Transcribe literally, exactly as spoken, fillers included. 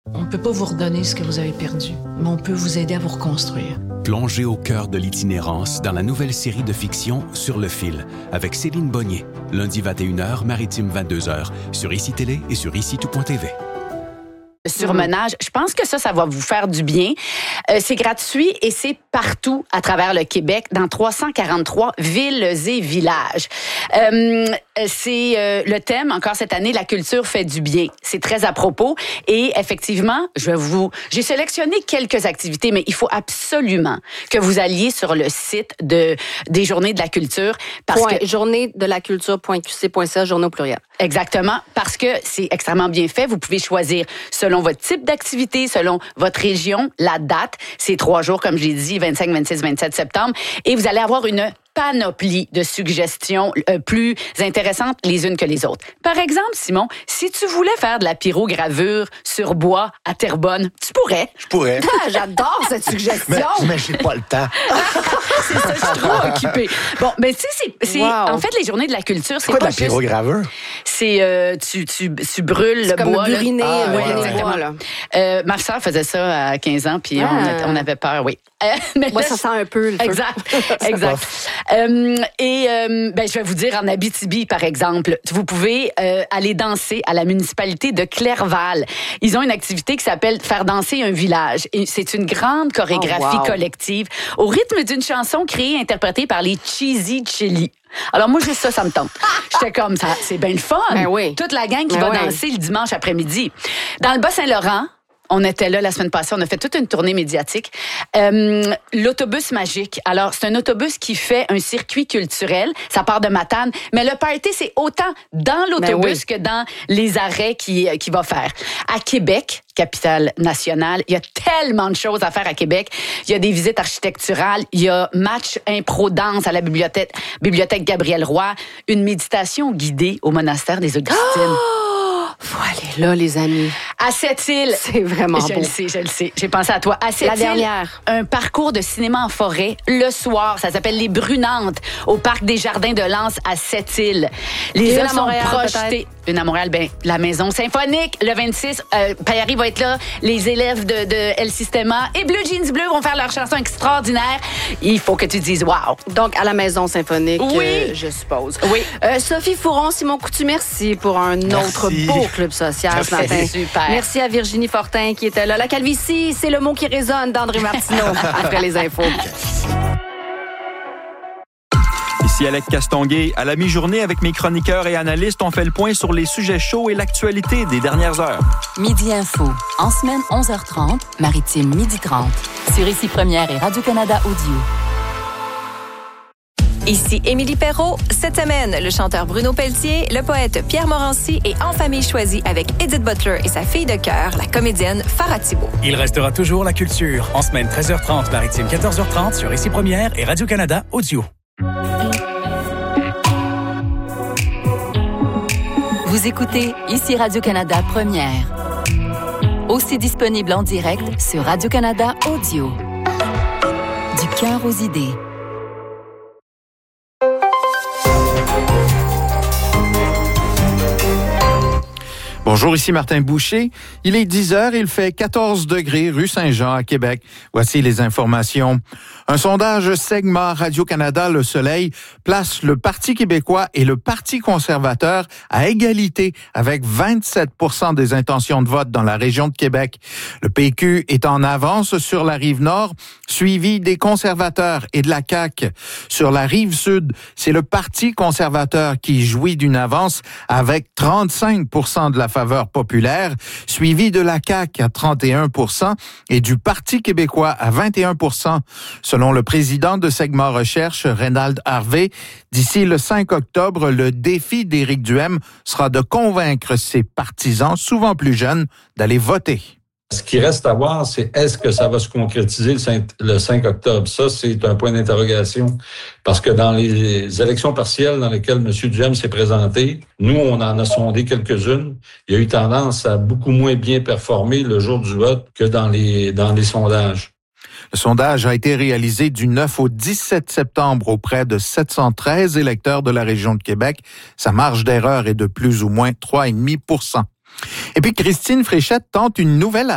On ne peut pas vous redonner ce que vous avez perdu, mais on peut vous aider à vous reconstruire. Plongez au cœur de l'itinérance dans la nouvelle série de fiction Sur le fil, avec Céline Bonnier, lundi vingt et une heures, maritime vingt-deux heures, sur I C I Télé et sur ici tout point t v. Surmenage, je pense que ça, ça va vous faire du bien. Euh, c'est gratuit et c'est partout à travers le Québec, dans trois cent quarante-trois villes et villages. Euh, c'est euh, le thème, encore cette année, la culture fait du bien. C'est très à propos et effectivement, je vais vous, j'ai sélectionné quelques activités, mais il faut absolument que vous alliez sur le site de des Journées de la culture. Parce Point, que journée de la culture point q c point c a, journée au pluriel. Exactement, parce que c'est extrêmement bien fait. Vous pouvez choisir selon votre type d'activité, selon votre région, la date. C'est trois jours, comme j'ai dit, vingt-cinq, vingt-six, vingt-sept septembre. Et vous allez avoir une panoplie de suggestions euh, plus intéressantes les unes que les autres. Par exemple, Simon, si tu voulais faire de la pyrogravure sur bois à Terrebonne, tu pourrais. Je pourrais. Ah, j'adore cette suggestion. Mais, mais j'ai pas le temps. C'est ça, je suis trop occupée. Bon, mais tu sais, c'est, c'est wow. en fait, les Journées de la culture, c'est, c'est quoi pas de la pyrogravure? Juste, c'est, euh, tu, tu, tu brûles c'est le comme bois. buriner, Ah, ouais, ouais, exactement. Là. Euh, ma soeur faisait ça à quinze ans, puis ah. on, on avait peur, oui. Euh, mais Moi, là, ça sent un peu le feu. Exact, exact. euh, et euh, ben, je vais vous dire, en Abitibi, par exemple, vous pouvez euh, aller danser à la municipalité de Clerval. Ils ont une activité qui s'appelle « Faire danser un village ». Et c'est une grande chorégraphie oh, wow. collective au rythme d'une chanson créée et interprétée par les Cheesy Chili. Alors moi, juste ça, ça me tente. J'étais comme ça, c'est bien le fun. Ben oui. Toute la gang qui ben va oui. danser le dimanche après-midi. Dans le Bas-Saint-Laurent, on était là la semaine passée, on a fait toute une tournée médiatique. Euh, l'autobus magique. Alors, c'est un autobus qui fait un circuit culturel. Ça part de Matane. Mais le party, c'est autant dans l'autobus ben oui. que dans les arrêts qu'il, qu'il va faire. À Québec, capitale nationale, il y a tellement de choses à faire à Québec. Il y a des visites architecturales, il y a match impro-danse à la bibliothèque, bibliothèque Gabriel Roy, une méditation guidée au monastère des Augustines. Oh! Faut aller là, les amis. À Sept-Îles. C'est vraiment je beau. Je le sais, je le sais. J'ai pensé à toi. À Sept-Îles. La dernière. Un parcours de cinéma en forêt le soir. Ça s'appelle Les Brunantes au Parc des Jardins de Lens à Sept-Îles. Les œuvres sont Montréal, projetées. Peut-être. Une à Montréal, ben, la Maison Symphonique. Le vingt-six, euh, Payari va être là. Les élèves de, de El Sistema et Bleu Jeans Bleu vont faire leur chanson extraordinaire. Il faut que tu dises wow. Donc, à la Maison Symphonique, oui. euh, je suppose. Oui. Euh, Sophie Fouron, Simon Coutu, merci pour un merci. autre beau club social merci. ce matin. C'est super. Merci à Virginie Fortin qui était là. La calvitie, c'est le mot qui résonne d'André Martineau après les infos. Ici Alec Castonguay. À la mi-journée, avec mes chroniqueurs et analystes, on fait le point sur les sujets chauds et l'actualité des dernières heures. Midi Info. En semaine, onze heures trente, maritime, midi trente. Sur Ici Première et Radio-Canada Audio. Ici Émilie Perrault. Cette semaine, le chanteur Bruno Pelletier, le poète Pierre Morancy et En famille choisie avec Edith Butler et sa fille de cœur, la comédienne Farah Thibault. Il restera toujours la culture. En semaine, treize heures trente, maritime, quatorze heures trente, sur Ici Première et Radio-Canada Audio. Vous écoutez Ici Radio-Canada Première. Aussi disponible en direct sur Radio-Canada Audio. Du cœur aux idées. Bonjour, ici Martin Boucher. Il est dix heures, il fait quatorze degrés rue Saint-Jean à Québec. Voici les informations. Un sondage Segma Radio-Canada Le Soleil place le Parti québécois et le Parti conservateur à égalité avec vingt-sept pour cent des intentions de vote dans la région de Québec. Le P Q est en avance sur la rive nord, suivi des conservateurs et de la C A Q. Sur la rive sud, c'est le Parti conservateur qui jouit d'une avance avec trente-cinq pour cent de la faveur populaire, suivi de la C A Q à trente et un pour cent et du Parti québécois à vingt et un pour cent. Selon le président de Segma Recherche, Reynald Harvey, d'ici le cinq octobre, le défi d'Éric Duhem sera de convaincre ses partisans, souvent plus jeunes, d'aller voter. Ce qui reste à voir, c'est est-ce que ça va se concrétiser le cinq octobre? Ça, c'est un point d'interrogation. Parce que dans les élections partielles dans lesquelles M. Duhem s'est présenté, nous, on en a sondé quelques-unes. Il y a eu tendance à beaucoup moins bien performer le jour du vote que dans les, dans les sondages. Le sondage a été réalisé du neuf au dix-sept septembre auprès de sept cent treize électeurs de la région de Québec. Sa marge d'erreur est de plus ou moins trois virgule cinq pour cent. Et puis, Christine Fréchette tente une nouvelle